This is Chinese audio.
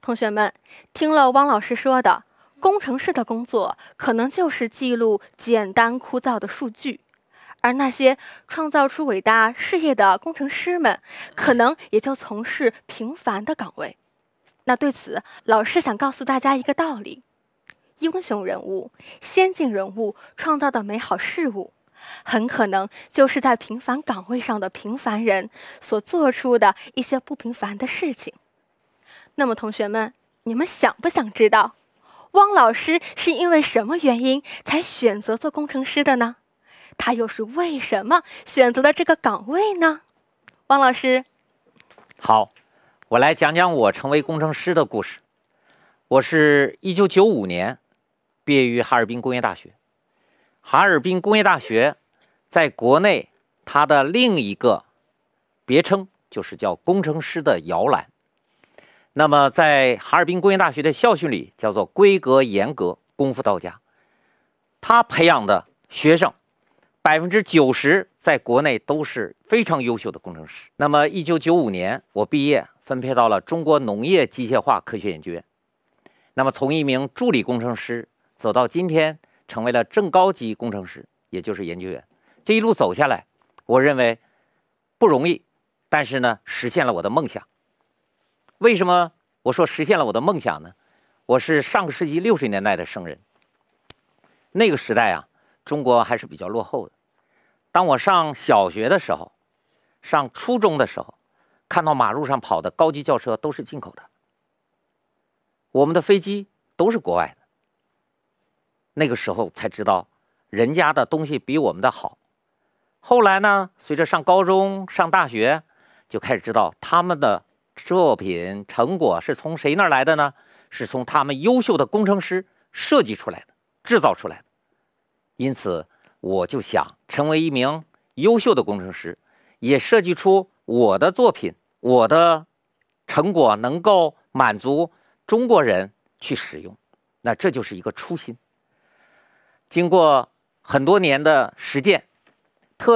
同学们，听了汪老师说的，工程师的工作可能就是记录简单枯燥的数据，而那些创造出伟大事业的工程师们，可能也就从事平凡的岗位。那对此，老师想告诉大家一个道理：英雄人物、先进人物创造的美好事物，很可能就是在平凡岗位上的平凡人所做出的一些不平凡的事情。那么同学们，你们想不想知道，汪老师是因为什么原因才选择做工程师的呢？他又是为什么选择了这个岗位呢？汪老师。 好，我来讲讲我成为工程师的故事。我是1995年毕业于哈尔滨工业大学。哈尔滨工业大学在国内它的另一个别称就是叫工程师的摇篮。那么在哈尔滨工业大学的校训里叫做规格严格，功夫到家。他培养的学生90%在国内都是非常优秀的工程师。那么1995年我毕业，分配到了中国农业机械化科学研究院。那么从一名助理工程师走到今天成为了正高级工程师，也就是研究员。这一路走下来，我认为不容易，但是呢，实现了我的梦想。为什么我说实现了我的梦想呢？我是上个世纪60年代的生人。那个时代啊，中国还是比较落后的。当我上小学的时候，上初中的时候，看到马路上跑的高级轿车都是进口的，我们的飞机都是国外的。那个时候才知道人家的东西比我们的好。后来呢，随着上高中上大学，就开始知道他们的作品成果是从谁那儿来的呢？是从他们优秀的工程师设计出来的，制造出来的。因此我就想成为一名优秀的工程师，也设计出我的作品，我的成果能够满足中国人去使用。那这就是一个初心。经过很多年的实践，